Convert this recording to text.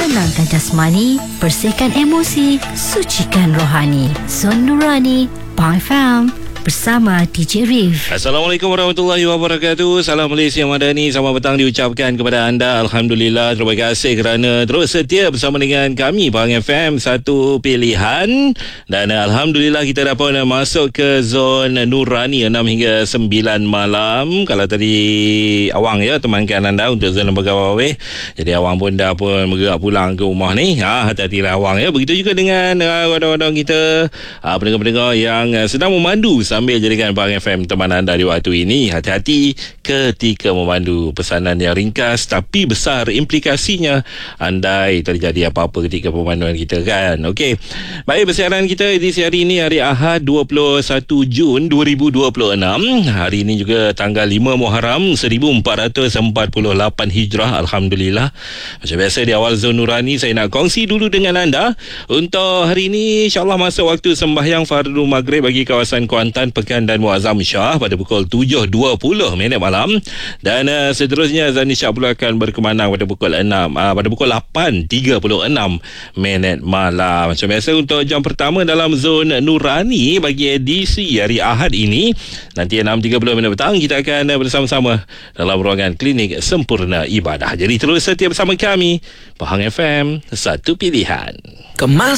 Tenangkan jasmani, bersihkan emosi, sucikan rohani. Zon Nurani, Pang FM, bersama DJ Rif. Assalamualaikum warahmatullahi wabarakatuh. Salam Malaysia Madani. Selamat petang diucapkan kepada anda. Alhamdulillah, terima kasih kerana terus setia bersama dengan kami Pang FM, satu pilihan. Dan Alhamdulillah kita dapat masuk ke zon Nurani 6 hingga 9 malam. Kalau tadi Awang temankan anda untuk zon Lembaga Waweh. Jadi Awang pun dah pun bergerak pulang ke rumah ni. Hati-hatilah Awang Begitu juga dengan kawan-kawan kita, pendengar-pendengar yang sedang memandu sambil jadikan Pang FM teman anda di waktu ini. Hati-hati ketika memandu. Pesanan yang ringkas tapi besar implikasinya andai terjadi apa-apa ketika pemanduan kita kan. Okey. Baik, persiaran kita edisi hari ini, hari Ahad 21 Jun 2026. Hari ini juga tanggal 5 Muharram 1448 Hijrah. Alhamdulillah. Macam biasa di awal zon Nurani, saya nak kongsi dulu dengan anda untuk hari ini. InsyaAllah masuk waktu sembahyang fardu maghrib bagi kawasan Kuantan, Pekan dan Muazzam Shah pada pukul 7.20 malam. Dan seterusnya azan isyak pula akan berkumandang pada pukul 8.36 malam. Macam biasa untuk jam pertama dalam zon Nurani bagi edisi hari Ahad ini, nanti 6.30 petang kita akan bersama-sama dalam ruangan klinik Sempurna Ibadah. Jadi terus setia bersama kami Pahang FM, satu pilihan. Kemas